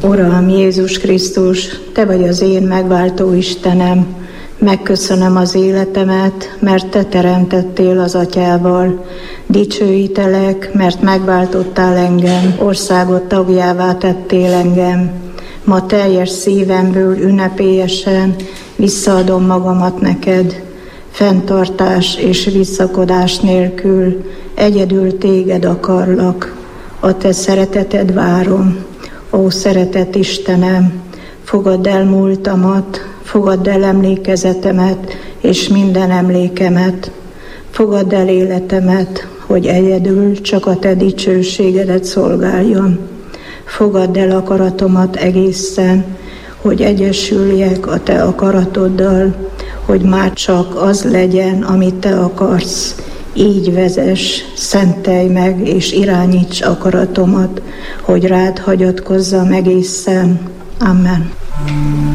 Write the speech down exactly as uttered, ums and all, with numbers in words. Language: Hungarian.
Uram Jézus Krisztus, Te vagy az én megváltó Istenem, megköszönöm az életemet, mert Te teremtettél az Atyával. Dicsőítelek, mert megváltottál engem, országot tagjává tettél engem. Ma teljes szívemből ünnepélyesen visszaadom magamat neked, fenntartás és visszakodás nélkül, egyedül téged akarlak. A Te szereteted várom. Ó, szeretett Istenem, fogadd el múltamat, fogadd el emlékezetemet és minden emlékemet. Fogadd el életemet, hogy egyedül csak a Te dicsőségedet szolgáljam. Fogadd el akaratomat egészen, hogy egyesüljek a Te akaratoddal, hogy már csak az legyen, amit Te akarsz. Így vezess, szentelj meg és irányíts akaratomat, hogy rád hagyatkozzam egészen. Amen.